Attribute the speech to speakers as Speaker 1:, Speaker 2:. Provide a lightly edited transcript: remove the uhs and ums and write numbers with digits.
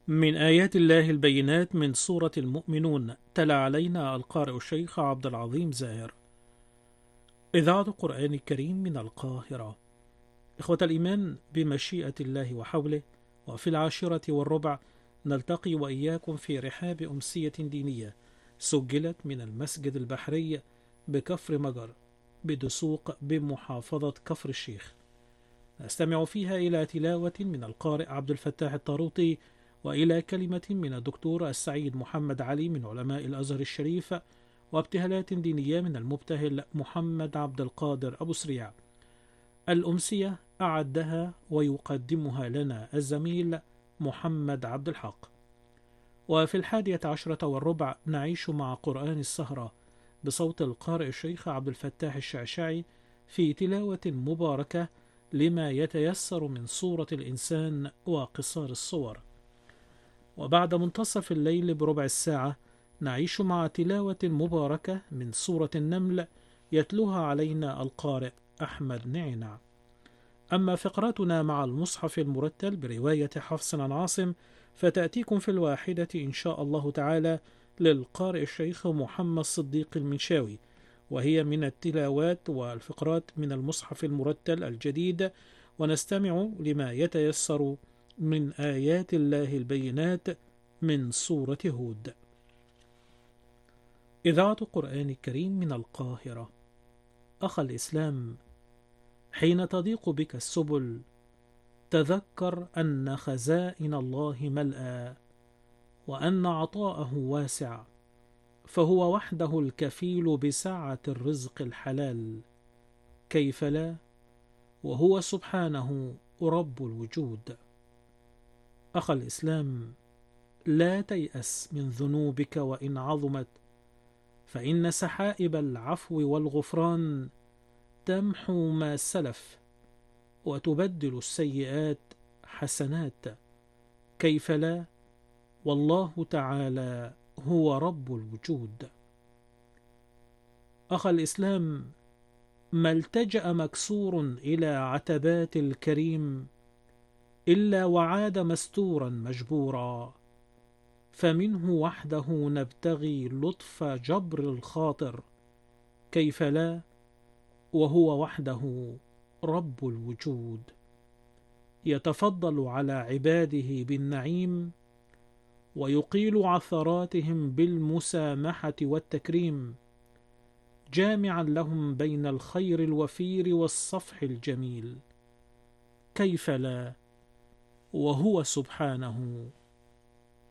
Speaker 1: من آيات الله البينات من سورة المؤمنون. تلا علينا القارئ الشيخ عبد العظيم زاهر. إذاعة القرآن الكريم من القاهرة. إخوة الإيمان، بمشيئة الله وحوله، وفي 10:15 نلتقي وإياكم في رحاب أمسية دينية سجلت من المسجد البحري بكفر مجر بدسوق بمحافظة كفر الشيخ. نستمع فيها إلى تلاوة من القارئ عبد الفتاح الطاروطي، وإلى كلمة من الدكتور السعيد محمد علي من علماء الأزهر الشريف، وابتهالات دينية من المبتهل محمد عبد القادر أبو سريع. الأمسية أعدها ويقدمها لنا الزميل محمد عبد الحق. وفي 11:15 نعيش مع قرآن السهرة بصوت القارئ الشيخ عبد الفتاح الشعشعي في تلاوة مباركة لما يتيسر من سورة الإنسان وقصار الصور. وبعد منتصف الليل بربع ساعة نعيش مع تلاوة مباركة من سورة النمل يتلوها علينا القارئ أحمد نعنع. أما فقراتنا مع المصحف المرتل برواية حفص عن عاصم فتأتيكم في 1 إن شاء الله تعالى للقارئ الشيخ محمد صديق المنشاوي، وهي من التلاوات والفقرات من المصحف المرتل الجديد. ونستمع لما يتيسر من آيات الله البينات من سورة هود. إذاعة القرآن الكريم من القاهرة. أخ الإسلام، حين تضيق بك السبل تذكر أن خزائن الله ملأى، وأن عطاءه واسع، فهو وحده الكفيل بسعة الرزق الحلال. كيف لا، وهو سبحانه رب الوجود. أخ الإسلام، لا تيأس من ذنوبك وإن عظمت، فإن سحائب العفو والغفران تمحو ما سلف وتبدل السيئات حسنات. كيف لا، والله تعالى هو رب الوجود. أخ الإسلام، ما التجأ مكسور إلى عتبات الكريم إلا وعاد مستورا مجبورا، فمنه وحده نبتغي لطف جبر الخاطر. كيف لا، وهو وحده رب الوجود. يتفضل على عباده بالنعيم ويقيل عثراتهم بالمسامحة والتكريم، جامعا لهم بين الخير الوفير والصفح الجميل. كيف لا، وهو سبحانه